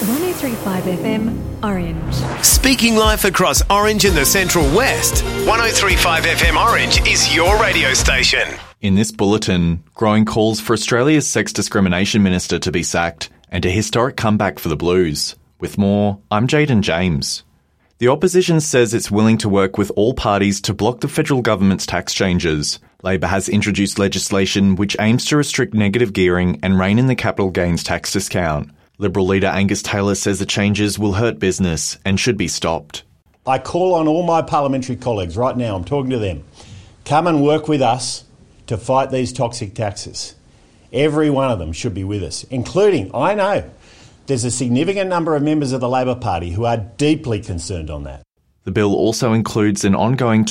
103.5 FM, Orange. Speaking life across Orange and the Central West, 103.5 FM Orange is your radio station. In this bulletin, growing calls for Australia's sex discrimination minister to be sacked and a historic comeback for the Blues. With more, I'm Jaden James. The opposition says it's willing to work with all parties to block the federal government's tax changes. Labor has introduced legislation which aims to restrict negative gearing and rein in the capital gains tax discount. Liberal leader Angus Taylor says the changes will hurt business and should be stopped. I call on all my parliamentary colleagues right now, I'm talking to them, come and work with us to fight these toxic taxes. Every one of them should be with us, including, I know, there's a significant number of members of the Labor Party who are deeply concerned on that. The bill also includes an ongoing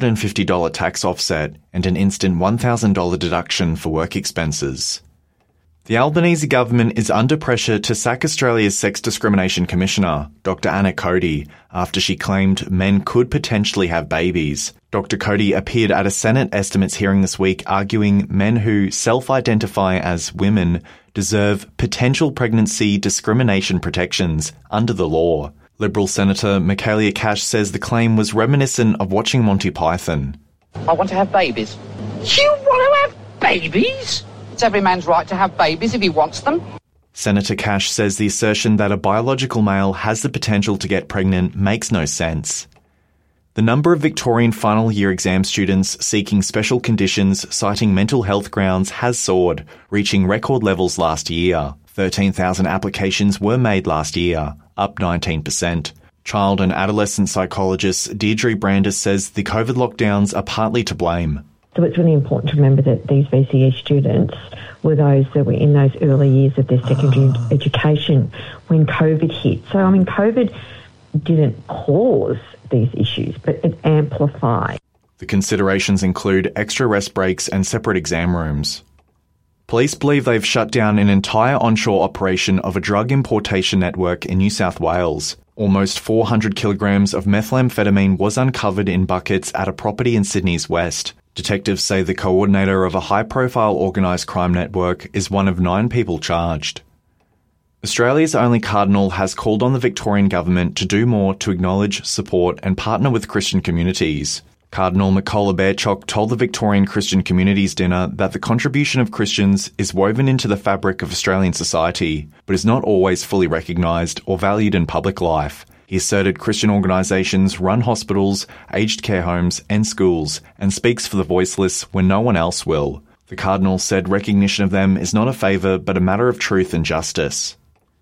$250 tax offset and an instant $1,000 deduction for work expenses. The Albanese government is under pressure to sack Australia's Sex Discrimination Commissioner, Dr Anna Cody, after she claimed men could potentially have babies. Dr Cody appeared at a Senate estimates hearing this week arguing men who self-identify as women deserve potential pregnancy discrimination protections under the law. Liberal Senator Michaelia Cash says the claim was reminiscent of watching Monty Python. I want to have babies. You want to have babies? It's every man's right to have babies if he wants them. Senator Cash says the assertion that a biological male has the potential to get pregnant makes no sense. The number of Victorian final year exam students seeking special conditions citing mental health grounds has soared, reaching record levels last year. 13,000 applications were made last year, up 19%. Child and adolescent psychologist Deirdre Brandis says the COVID lockdowns are partly to blame. So it's really important to remember that these VCE students were those that were in those early years of their secondary education when COVID hit. So, COVID didn't cause these issues, but it amplified. The considerations include extra rest breaks and separate exam rooms. Police believe they've shut down an entire onshore operation of a drug importation network in New South Wales. Almost 400 kilograms of methamphetamine was uncovered in buckets at a property in Sydney's west. Detectives say the coordinator of a high-profile organised crime network is one of 9 people charged. Australia's only cardinal has called on the Victorian government to do more to acknowledge, support and partner with Christian communities. Cardinal Mikola Berchok told the Victorian Christian Communities Dinner that the contribution of Christians is woven into the fabric of Australian society, but is not always fully recognised or valued in public life. He asserted Christian organisations run hospitals, aged care homes and schools, and speaks for the voiceless when no one else will. The Cardinal said recognition of them is not a favour but a matter of truth and justice.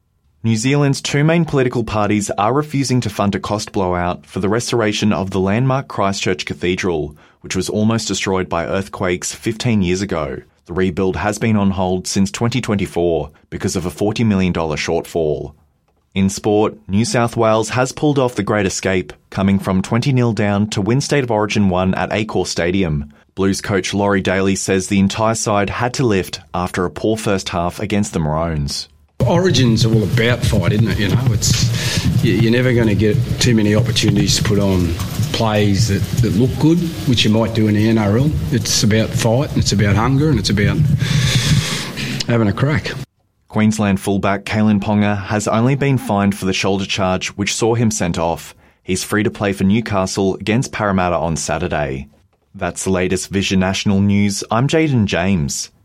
New Zealand's 2 main political parties are refusing to fund a cost blowout for the restoration of the landmark Christchurch Cathedral, which was almost destroyed by earthquakes 15 years ago. The rebuild has been on hold since 2024 because of a $40 million shortfall. In sport, New South Wales has pulled off the Great Escape, coming from 20-0 down to win State of Origin 1 at Accor Stadium. Blues coach Laurie Daly says the entire side had to lift after a poor first half against the Maroons. Origin's all about fight, isn't it? You're never going to get too many opportunities to put on plays that look good, which you might do in the NRL. It's about fight, and it's about hunger, and it's about having a crack. Queensland fullback Kalen Ponga has only been fined for the shoulder charge which saw him sent off. He's free to play for Newcastle against Parramatta on Saturday. That's the latest Vision National News. I'm Jaden James.